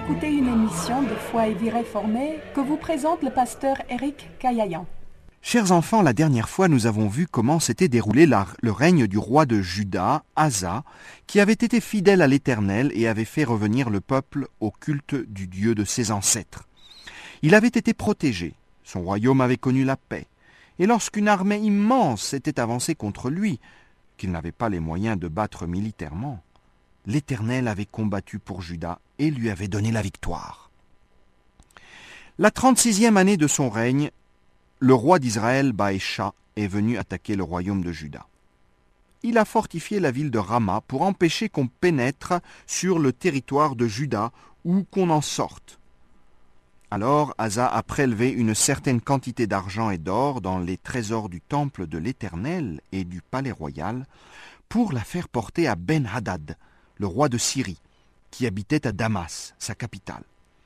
écouter une émission de Foi et Vie Réformée que vous présente le pasteur Éric Caillayan. Chers enfants, la dernière fois, nous avons vu comment s'était déroulé le règne du roi de Juda, Asa, qui avait été fidèle à l'Éternel et avait fait revenir le peuple au culte du Dieu de ses ancêtres. Il avait été protégé, son royaume avait connu la paix, et lorsqu'une armée immense s'était avancée contre lui, qu'il n'avait pas les moyens de battre militairement, l'Éternel avait combattu pour Juda et lui avait donné la victoire. La 36e année de son règne, le roi d'Israël, Baécha, est venu attaquer le royaume de Juda. Il a fortifié la ville de Rama pour empêcher qu'on pénètre sur le territoire de Juda ou qu'on en sorte. Alors Asa a prélevé une certaine quantité d'argent et d'or dans les trésors du temple de l'Éternel et du palais royal pour la faire porter à Ben-Hadad, le roi de Syrie, qui habitait à Damas, sa capitale.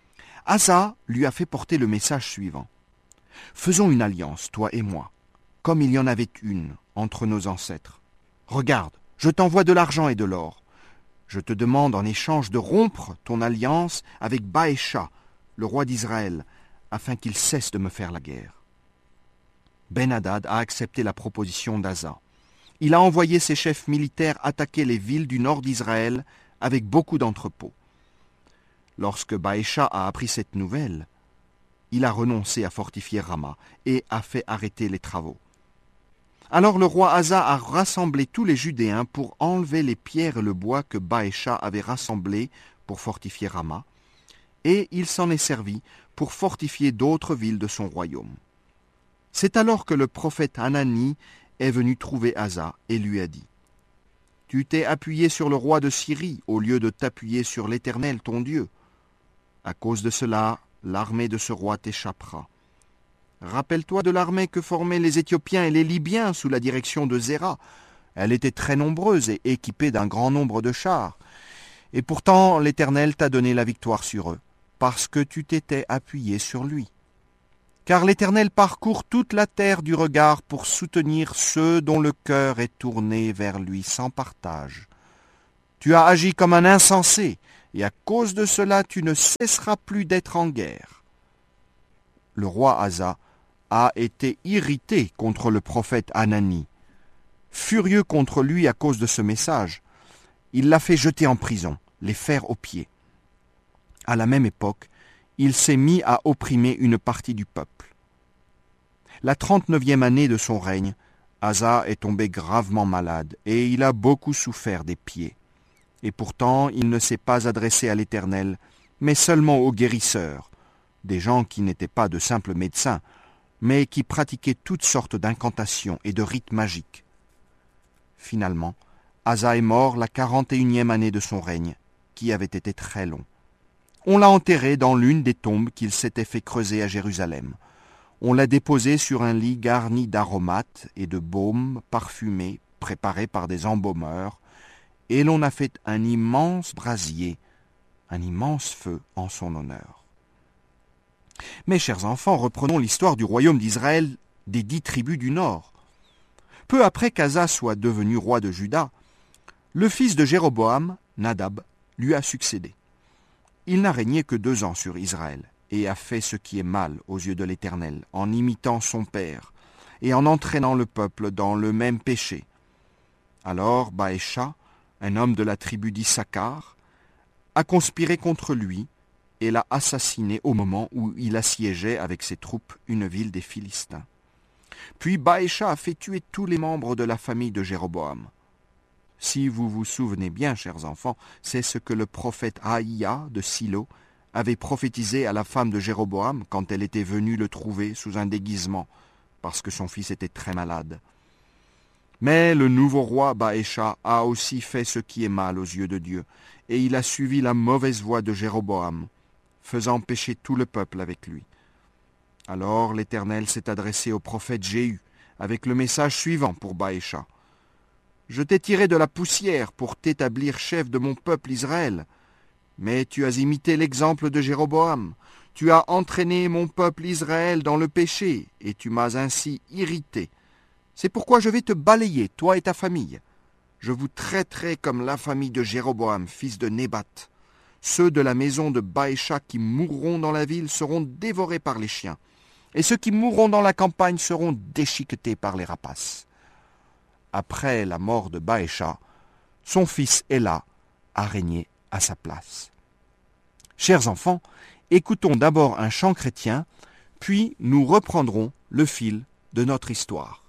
Asa lui a fait porter le message suivant. « Faisons une alliance, toi et moi, comme il y en avait une entre nos ancêtres. Regarde, je t'envoie de l'argent et de l'or. Je te demande en échange de rompre ton alliance avec Baécha, le roi d'Israël, afin qu'il cesse de me faire la guerre. » Ben-Hadad a accepté la proposition d'Asa. Il a envoyé ses chefs militaires attaquer les villes du nord d'Israël avec beaucoup d'entrepôts. Lorsque Baécha a appris cette nouvelle, il a renoncé à fortifier Rama et a fait arrêter les travaux. Alors le roi Asa a rassemblé tous les Judéens pour enlever les pierres et le bois que Baécha avait rassemblés pour fortifier Rama, et il s'en est servi pour fortifier d'autres villes de son royaume. C'est alors que le prophète Hanani est venu trouver Asa et lui a dit « Tu t'es appuyé sur le roi de Syrie au lieu de t'appuyer sur l'Éternel ton Dieu. À cause de cela, l'armée de ce roi t'échappera. Rappelle-toi de l'armée que formaient les Éthiopiens et les Libyens sous la direction de Zéra. Elle était très nombreuse et équipée d'un grand nombre de chars. Et pourtant, l'Éternel t'a donné la victoire sur eux, parce que tu t'étais appuyé sur lui. Car l'Éternel parcourt toute la terre du regard pour soutenir ceux dont le cœur est tourné vers lui sans partage. Tu as agi comme un insensé, et à cause de cela tu ne cesseras plus d'être en guerre. » Le roi Asa a été irrité contre le prophète Hanani. Furieux contre lui à cause de ce message, il l'a fait jeter en prison, les fers aux pieds. À la même époque, il s'est mis à opprimer une partie du peuple. La 39e année de son règne, Asa est tombé gravement malade et il a beaucoup souffert des pieds. Et pourtant, il ne s'est pas adressé à l'Éternel, mais seulement aux guérisseurs, des gens qui n'étaient pas de simples médecins, mais qui pratiquaient toutes sortes d'incantations et de rites magiques. Finalement, Asa est mort la 41e année de son règne, qui avait été très long. On l'a enterré dans l'une des tombes qu'il s'était fait creuser à Jérusalem. On l'a déposé sur un lit garni d'aromates et de baumes parfumés préparés par des embaumeurs, et l'on a fait un immense brasier, un immense feu en son honneur. Mes chers enfants, reprenons l'histoire du royaume d'Israël des 10 tribus du nord. Peu après qu'Asa soit devenu roi de Juda, le fils de Jéroboam, Nadab, lui a succédé. Il n'a régné que 2 ans sur Israël et a fait ce qui est mal aux yeux de l'Éternel, en imitant son père et en entraînant le peuple dans le même péché. Alors Baécha, un homme de la tribu d'Issachar, a conspiré contre lui et l'a assassiné au moment où il assiégeait avec ses troupes une ville des Philistins. Puis Baécha a fait tuer tous les membres de la famille de Jéroboam. Si vous vous souvenez bien, chers enfants, c'est ce que le prophète Aïa de Silo avait prophétisé à la femme de Jéroboam quand elle était venue le trouver sous un déguisement, parce que son fils était très malade. Mais le nouveau roi Baécha a aussi fait ce qui est mal aux yeux de Dieu, et il a suivi la mauvaise voie de Jéroboam, faisant pécher tout le peuple avec lui. Alors l'Éternel s'est adressé au prophète Jéhu, avec le message suivant pour Baécha. « Je t'ai tiré de la poussière pour t'établir chef de mon peuple Israël, mais tu as imité l'exemple de Jéroboam. Tu as entraîné mon peuple Israël dans le péché, et tu m'as ainsi irrité. C'est pourquoi je vais te balayer, toi et ta famille. Je vous traiterai comme la famille de Jéroboam, fils de Nébat. Ceux de la maison de Baécha qui mourront dans la ville seront dévorés par les chiens, et ceux qui mourront dans la campagne seront déchiquetés par les rapaces. » Après la mort de Baécha, son fils Éla a régné à sa place. Chers enfants, écoutons d'abord un chant chrétien, puis nous reprendrons le fil de notre histoire.